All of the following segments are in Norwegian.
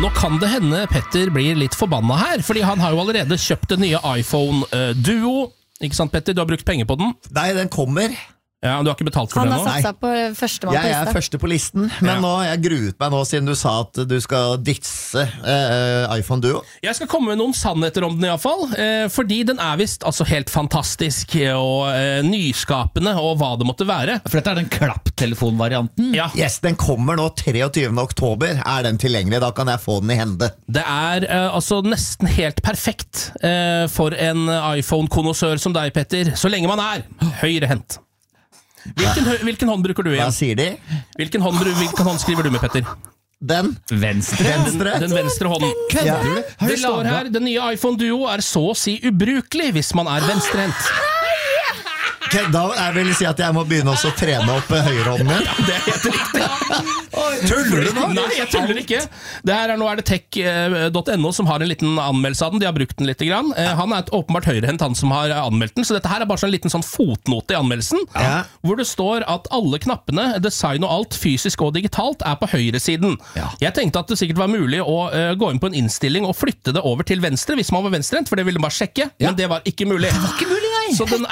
Nå kan det hende Petter blir litt forbanna her, fordi han har jo allerede kjøpt den nye iPhone Duo. Ikke sant, Petter? Du har brukt penger på den. Nei, den kommer. Ja, du har ikke betalt for Han den har nå? satt seg på førstemann på Jeg er lista. første på listen, men Ja. nå har jeg gruet meg nå siden du sa at du skal ditse iPhone Duo. Jeg skal komme med noen sannheter om den i hvert fall, fordi den er vist altså helt fantastisk og nyskapende og hva det måtte være. For dette den klapptelefonvarianten. Ja, Yes, den kommer nå 23. oktober. Er den tilgjengelig? Da kan jeg få den i hende. det er altså nesten helt perfekt for en iPhone-konnoissør som deg, Petter, så lenge man er høyrehendt. Hvilken hånd bruker du Hva igjen? sier de? Hvilken hånd skriver du med, Petter? Den? Venstre. Den venstre hånden. Ja. Det står her, den nye iPhone Duo er så å si ubrukelig hvis man er venstrehendt. Ok, da vil jeg si at jeg må begynne også å trene opp høyrehånden min. Det er helt riktig. Tuller du nå? Nei, jeg tuller ikke. Nå er det tech.no som har en liten anmeldelse av den. De har brukt den litt grann. Han er åpenbart høyrehendt, han som har anmeldt den. Så dette her er bare sånn en liten sånn fotnote i anmeldelsen, Ja. hvor det står at alle knappene, design og alt, fysisk og digitalt, er på høyresiden. Ja. Jeg tenkte at det sikkert var mulig å gå inn på en innstilling og flytte det over til venstre hvis man var venstrehendt, for det ville man bare sjekke, men det var ikke mulig. Så det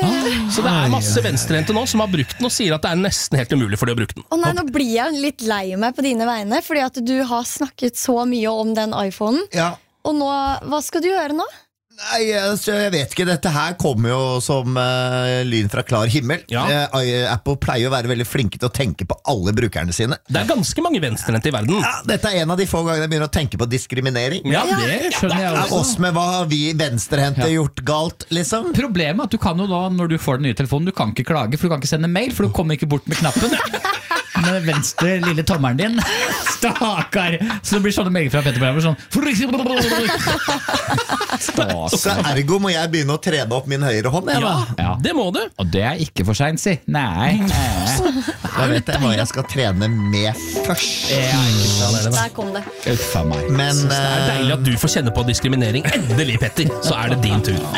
er masse venstrehendte nå som har brukt den og sier at det er nesten helt umulig for de å bruke den. Å nei, nå blir jeg litt lei meg på dine vegne, fordi at du har snakket så mye om den iPhonen. Ja. Og nå, hva skal du gjøre nå? Nei, altså, jeg vet ikke. Dette her kommer jo som lyn fra klar himmel. Ja. Apple pleier å være veldig flinke til å tenke på alle brukerne sine. Det er ganske mange venstrehendte i verden. Ja, dette er en av de få gangene jeg begynner å tenke på diskriminering. Ja, Det skjønner jeg Er også. oss med hva har vi venstrehendte gjort galt, liksom? Problemet er at du kan jo da, når du får den nye telefonen, du kan ikke klage, for du kan ikke sende mail, for du kommer ikke bort med knappen. Med den venstre lille tommeren din. Stakkar! Så det blir sånne mailer fra Petter Bremer sånn. Stas. Så ergo må jeg begynne å trene opp min høyre hånd. Jeg, da. Ja. Det må du. Og det er ikke for sent, si. Nei. Da vet jeg hva jeg skal trene med først. Der kom det. Uffa meg. Men Det er deilig at du får kjenne på diskriminering. Endelig, Petter, så er det din tur.